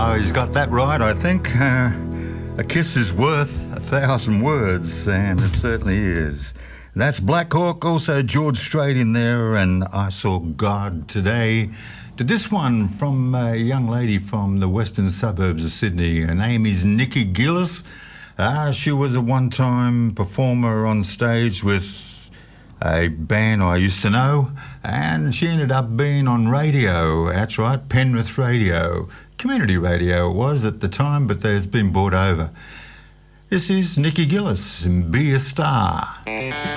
He's got that right, I think. A kiss is worth 1,000 words, and it certainly is. That's Black Hawk, also George Strait in there, and I Saw God Today. To this one from a young lady from the western suburbs of Sydney. Her name is Nikki Gillis. She was a one-time performer on stage with a band I used to know, and she ended up being on radio. That's right, Penrith Radio. Community radio it was at the time, but they've been bought over. This is Nikki Gillis and Be a Star.